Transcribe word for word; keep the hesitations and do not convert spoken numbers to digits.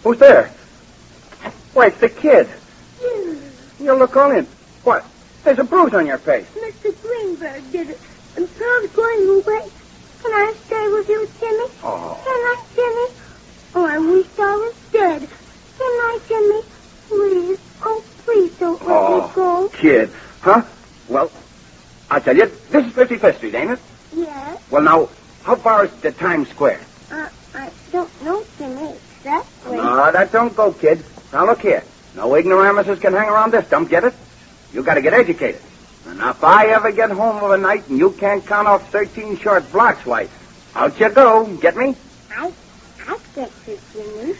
Who's there? Why, it's the kid. Yeah. You look all in. What? There's a bruise on your face. Mister Greenberg did it. And Tom's going away. Can I stay with you, Jimmy? Oh. Can I, Jimmy? Oh, I wish I was dead. Can I, Jimmy? Please. Oh, please don't let Oh, me go. kid. Huh? Well, I'll tell you, this is fifty-fifth Street, ain't it? Yes. Well, now, how far is to Times Square? Uh, I don't know, Jimmy. It's that way. No, that don't go, kid. Now, look here. No ignoramuses can hang around this dump, get it? You gotta get educated. And if I ever get home of a night and you can't count off thirteen short blocks, why, out you go. Get me? I, I get you, Jimmy.